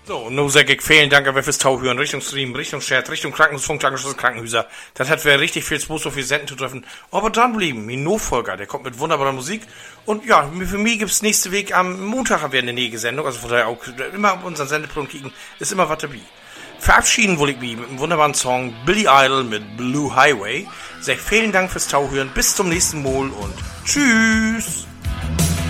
So, und nun sag ich vielen Dank aber fürs Tauhören, Richtung Stream, Richtung Chat, Richtung Krankenhaus, Krankenschwester, Krankenhäuser. Das hat wir richtig viel Spaß auf die Senden zu treffen. Aber dranbleiben, mein Nachfolger, der kommt mit wunderbarer Musik. Und ja, für mich gibt's nächste Weg am Montag wieder eine nächste Sendung, also von daher auch immer auf unseren Sendepunkt kicken, ist immer was dabei. Verabschieden wollte ich mich mit einem wunderbaren Song Billy Idol mit Blue Highway. Sag vielen Dank fürs Tauhören, bis zum nächsten Mal und tschüss!